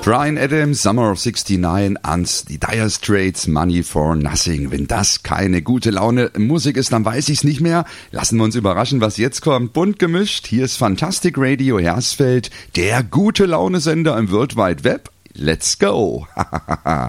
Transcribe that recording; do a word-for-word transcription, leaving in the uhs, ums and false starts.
Bryan Adams, Summer of sixty-nine, ans die Dire Straits, Money for Nothing. Wenn das keine gute Laune Musik ist, dann weiß ich's nicht mehr. Lassen wir uns überraschen, was jetzt kommt. Bunt gemischt, hier ist Fantastic Radio Hersfeld, der gute Laune Sender im World Wide Web. Let's go!